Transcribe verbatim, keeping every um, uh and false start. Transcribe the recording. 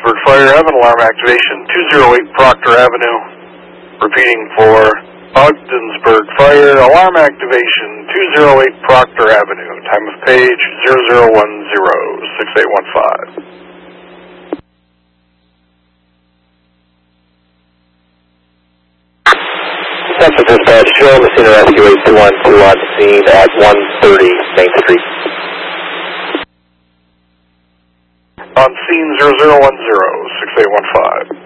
Ogdensburg Fire. I have an alarm activation, two oh eight Proctor Avenue. Repeating for Ogdensburg Fire, alarm activation, two oh eight Proctor Avenue. Time of page zero zero one zero, six eight one five. Central Dispatch, Joe Messina Rescue eight two one two on scene at one thirty Main Street. On scene zero zero one zero, six eight one five.